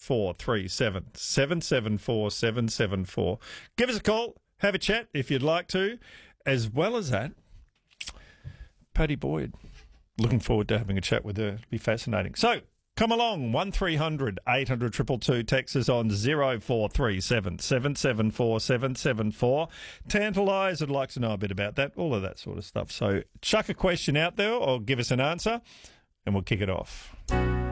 0437 774 774. Give us a call, have a chat if you'd like to. As well as that, Paddy Boyd. Looking forward to having a chat with her. It'll be fascinating. So, come along, 1300 800 222. Text us on 0437 774 774. Tantalise, I'd like to know a bit about that, all of that sort of stuff. So chuck a question out there or give us an answer and we'll kick it off.